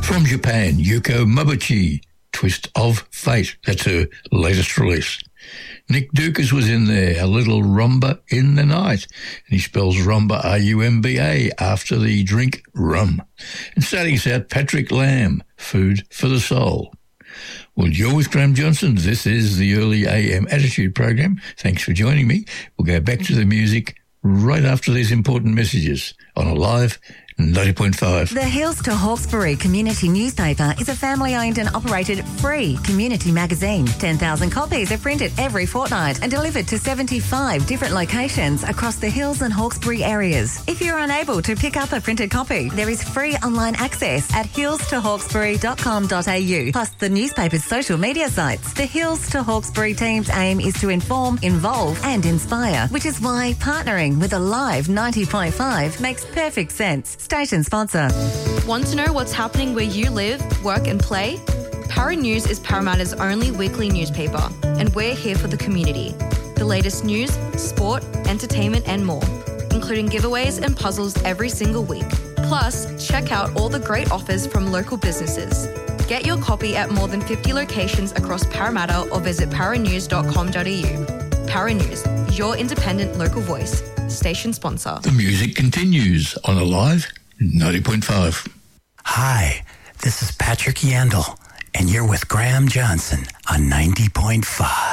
From Japan, Yuko Mabuchi, Twist of Fate. That's her latest release. Nick Dukas was in there, A Little Rumba in the Night. And he spells rumba, R-U-M-B-A, after the drink rum. And starting us out, Patrick Lamb, Food for the Soul. Well, you're with Graham Johnson. This is the Early AM Attitude Program. Thanks for joining me. We'll go back to the music right after these important messages on Alive 90.5. The Hills to Hawkesbury Community Newspaper is a family-owned and operated free community magazine. 10,000 copies are printed every fortnight and delivered to 75 different locations across the Hills and Hawkesbury areas. If you're unable to pick up a printed copy, there is free online access at hillstohawkesbury.com.au, plus the newspaper's social media sites. The Hills to Hawkesbury team's aim is to inform, involve and inspire, which is why partnering with Alive 90.5 makes perfect sense. Station sponsor. Want to know what's happening where you live, work and play? Para News is Parramatta's only weekly newspaper, and we're here for the community. The latest news, sport, entertainment and more, including giveaways and puzzles every single week. Plus, check out all the great offers from local businesses. Get your copy at more than 50 locations across Parramatta or visit paranews.com.au. Para News, your independent local voice. Station sponsor. The music continues on Alive 90.5. Hi, this is Patrick Yandel, and you're with Graham Johnson on 90.5.